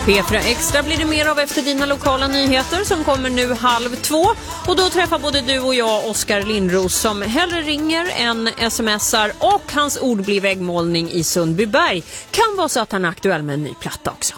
P4 Extra blir det mer av efter dina lokala nyheter som kommer nu 1:30. Och då träffar både du och jag Oskar Lindros som hellre ringer än smsar, och hans ord blir väggmålning i Sundbyberg. Kan vara så att han är aktuell med en ny platta också.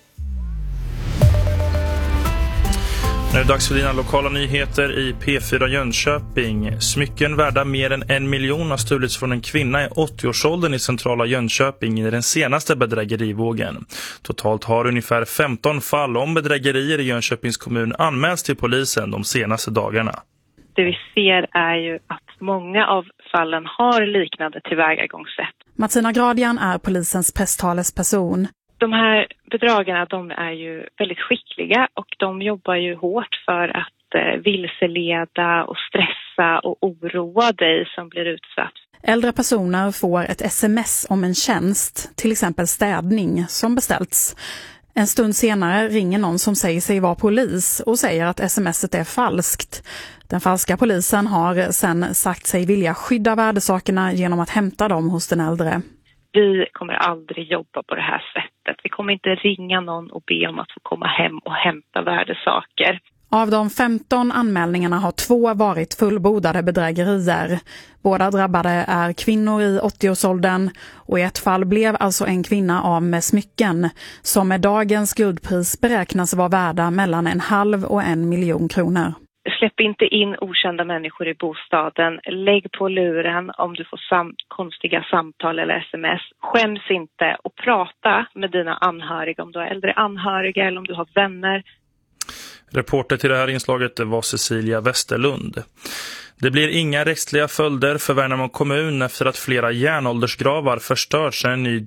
Nu är det dags för dina lokala nyheter i P4 Jönköping. Smycken värda mer än 1 miljon har stulits från en kvinna i 80-årsåldern i centrala Jönköping i den senaste bedrägerivågen. Totalt har ungefär 15 fall om bedrägerier i Jönköpings kommun anmälts till polisen de senaste dagarna. Det vi ser är ju att många av fallen har liknande tillvägagångssätt. Martina Gradian är polisens presstalesperson. De här bedragarna, de är ju väldigt skickliga och de jobbar ju hårt för att vilseleda och stressa och oroa dig som blir utsatt. Äldre personer får ett sms om en tjänst, till exempel städning, som beställts. En stund senare ringer någon som säger sig vara polis och säger att smset är falskt. Den falska polisen har sen sagt sig vilja skydda värdesakerna genom att hämta dem hos den äldre. Vi kommer aldrig jobba på det här sättet. Vi kommer inte ringa någon och be om att få komma hem och hämta värdesaker. Av de 15 anmälningarna har 2 varit fullbordade bedrägerier. Båda drabbade är kvinnor i 80-årsåldern och i ett fall blev alltså en kvinna av med smycken som med dagens guldpris beräknas vara värda mellan 1,5 och 1 miljon kronor. Släpp inte in okända människor i bostaden. Lägg på luren om du får konstiga samtal eller sms. Skäms inte och prata med dina anhöriga om du har äldre anhöriga eller om du har vänner. Reporter till det här inslaget var Cecilia Westerlund. Det blir inga rättsliga följder för Värnamo kommun efter att flera järnåldersgravar förstörts när en ny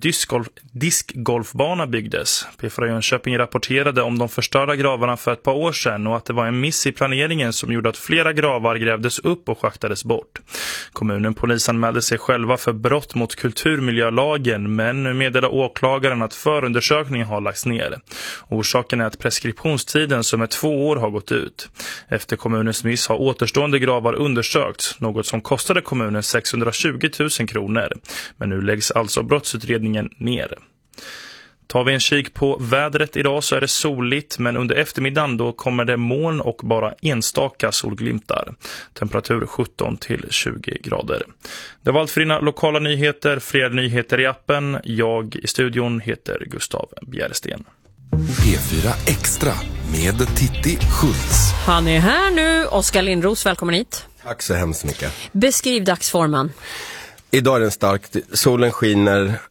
diskgolfbana byggdes. P4 Jönköping rapporterade om de förstörda gravarna för ett par år sedan och att det var en miss i planeringen som gjorde att flera gravar grävdes upp och schaktades bort. Kommunen polisanmälde sig själva för brott mot kulturmiljölagen, men nu meddelar åklagaren att förundersökningen har lagts ner. Orsaken är att preskriptionstiden som är 2 år har gått ut. Efter kommunens miss har återstående gravar undersökts, något som kostade kommunen 620 000 kronor. Men nu läggs alltså brottsutredningen ner. Tar vi en kik på vädret idag så är det soligt, men under eftermiddagen då kommer det moln och bara enstaka solglimtar. Temperatur 17 till 20 grader. Det var allt för dina lokala nyheter. Fler nyheter i appen. Jag i studion heter Gustav Bjärsten. P4 Extra med Titti Schultz. Han är här nu. Oskar Lindros, välkommen hit. Tack så hemskt mycket. Beskriv dagsformen. Idag är den stark. Solen skiner.